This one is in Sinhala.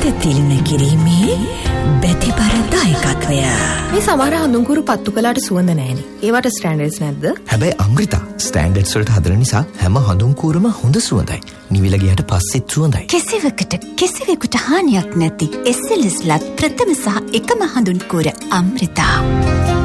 තිලින කිරීමේ බැතිබර දායකත්වය. මේ සමහර හඳුන්කුරු පත්තු කළාට සුවඳ නැහැනේ. ඒවට ස්ටෑන්ඩඩ්ස් නැද්ද? හැබැයි අමෘතා ස්ටෑන්ඩඩ්ස් වලට හදන නිසා හැම හඳුන්කුරම හොඳ සුවඳයි. නිවිල ගියට පස්සෙත් සුවඳයි. කිසිවෙකුට හානියක් නැති SLS ලත් ප්‍රථම සහ එකම හඳුන්කුර අමෘතා.